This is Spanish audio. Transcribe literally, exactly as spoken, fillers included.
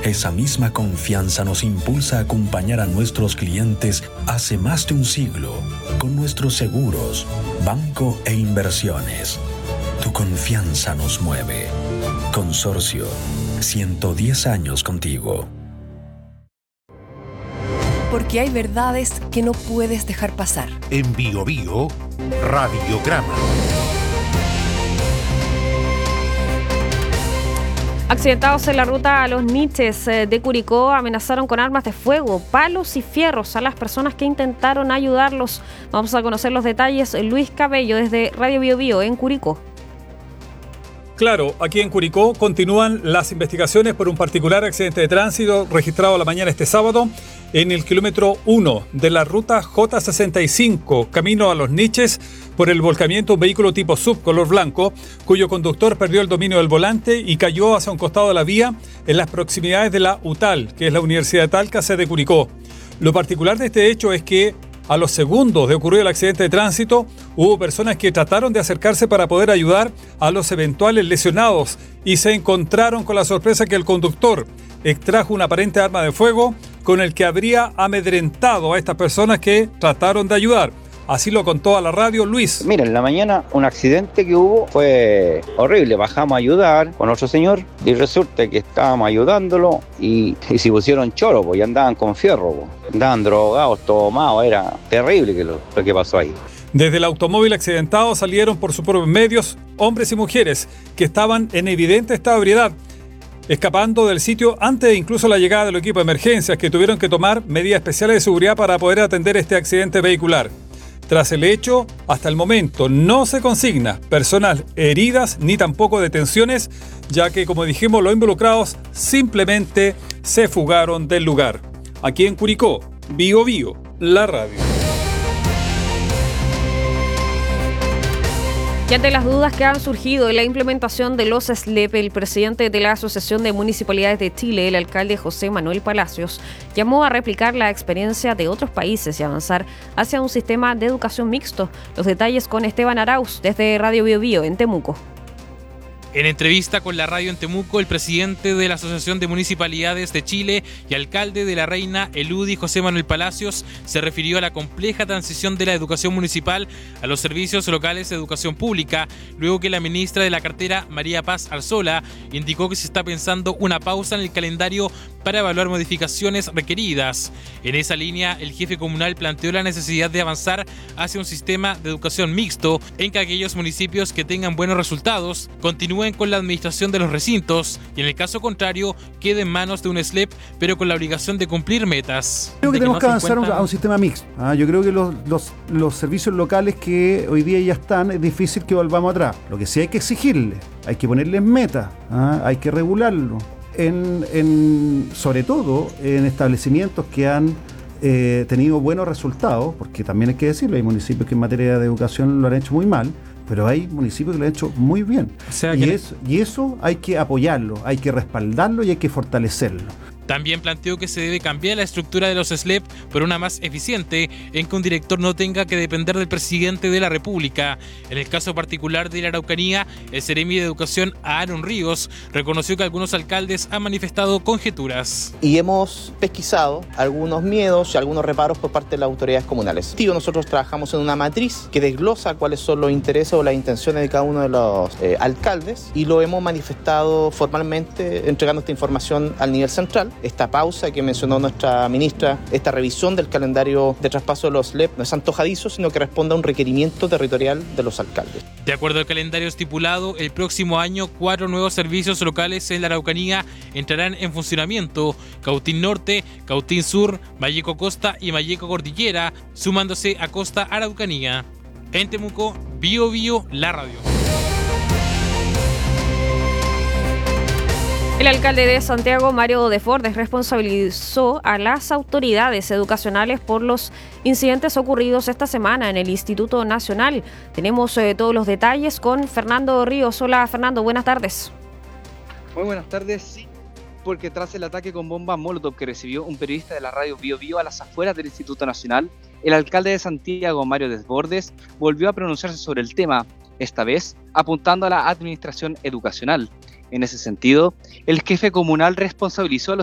Esa misma confianza nos impulsa a acompañar a nuestros clientes hace más de un siglo con nuestros seguros, banco e inversiones. Tu confianza nos mueve. Consorcio, ciento diez años contigo. Porque hay verdades que no puedes dejar pasar. En Bio Bio, Radiograma. Accidentados en la ruta a Los Niches de Curicó amenazaron con armas de fuego, palos y fierros a las personas que intentaron ayudarlos. Vamos a conocer los detalles. Luis Cabello desde Radio Bio Bio en Curicó. Claro, aquí en Curicó continúan las investigaciones por un particular accidente de tránsito registrado la mañana este sábado en el kilómetro uno de la ruta J sesenta y cinco, camino a Los Niches, por el volcamiento de un vehículo tipo S U V color blanco, cuyo conductor perdió el dominio del volante y cayó hacia un costado de la vía en las proximidades de la U T A L, que es la Universidad de Talca, sede de Curicó. Lo particular de este hecho es que a los segundos de ocurrir el accidente de tránsito, hubo personas que trataron de acercarse para poder ayudar a los eventuales lesionados y se encontraron con la sorpresa que el conductor extrajo una aparente arma de fuego con el que habría amedrentado a estas personas que trataron de ayudar. Así lo contó a la radio Luis. Mira, en la mañana un accidente que hubo fue horrible. Bajamos a ayudar con otro señor y resulta que estábamos ayudándolo y, y se pusieron choro, pues, y andaban con fierro, pues. Andaban drogados, tomados, era terrible que lo, lo que pasó ahí. Desde el automóvil accidentado salieron por sus propios medios hombres y mujeres que estaban en evidente estado de ebriedad, escapando del sitio antes de incluso la llegada del equipo de emergencias, que tuvieron que tomar medidas especiales de seguridad para poder atender este accidente vehicular. Tras el hecho, hasta el momento no se consigna personas heridas ni tampoco detenciones, ya que, como dijimos, los involucrados simplemente se fugaron del lugar. Aquí en Curicó, Bio Bio, la radio. Y ante las dudas que han surgido en la implementación de los S L E P, el presidente de la Asociación de Municipalidades de Chile, el alcalde José Manuel Palacios, llamó a replicar la experiencia de otros países y avanzar hacia un sistema de educación mixto. Los detalles con Esteban Arauz desde Radio Bio Bio en Temuco. En entrevista con la radio en Temuco, el presidente de la Asociación de Municipalidades de Chile y alcalde de La Reina, el U D I, José Manuel Palacios, se refirió a la compleja transición de la educación municipal a los servicios locales de educación pública, luego que la ministra de la cartera, María Paz Arzola, indicó que se está pensando una pausa en el calendario para evaluar modificaciones requeridas. En esa línea, el jefe comunal planteó la necesidad de avanzar hacia un sistema de educación mixto en que aquellos municipios que tengan buenos resultados continúen con la administración de los recintos y, en el caso contrario, quede en manos de un S L E P, pero con la obligación de cumplir metas. Creo que tenemos no que avanzar cuenta... a un sistema mixto. ¿ah? Yo creo que los, los, los servicios locales que hoy día ya están, es difícil que volvamos atrás. Lo que sí hay que exigirles, hay que ponerles metas, ¿ah? Hay que regularlo. En, en, sobre todo en establecimientos que han eh, tenido buenos resultados, porque también hay que decirlo, hay municipios que en materia de educación lo han hecho muy mal, pero hay municipios que lo han hecho muy bien. O sea, y, que... es, y eso hay que apoyarlo, hay que respaldarlo y hay que fortalecerlo. También planteó que se debe cambiar la estructura de los S L E P por una más eficiente, en que un director no tenga que depender del presidente de la República. En el caso particular de la Araucanía, el Seremi de Educación, Aaron Ríos, reconoció que algunos alcaldes han manifestado conjeturas. Y hemos pesquisado algunos miedos y algunos reparos por parte de las autoridades comunales. Nosotros trabajamos en una matriz que desglosa cuáles son los intereses o las intenciones de cada uno de los eh, alcaldes y lo hemos manifestado formalmente entregando esta información al nivel central. Esta pausa que mencionó nuestra ministra, esta revisión del calendario de traspaso de los S L E P no es antojadizo, sino que responde a un requerimiento territorial de los alcaldes. De acuerdo al calendario estipulado, el próximo año cuatro nuevos servicios locales en la Araucanía entrarán en funcionamiento: Cautín Norte, Cautín Sur, Malleco Costa y Malleco Cordillera, sumándose a Costa Araucanía. En Temuco, Bio Bio, la radio. El alcalde de Santiago, Mario Desbordes, responsabilizó a las autoridades educacionales por los incidentes ocurridos esta semana en el Instituto Nacional. Tenemos eh, todos los detalles con Fernando Ríos. Hola, Fernando, buenas tardes. Muy buenas tardes. Sí, porque tras el ataque con bomba Molotov que recibió un periodista de la radio Bio Bio a las afueras del Instituto Nacional, el alcalde de Santiago, Mario Desbordes, volvió a pronunciarse sobre el tema, esta vez apuntando a la administración educacional. En ese sentido, el jefe comunal responsabilizó a los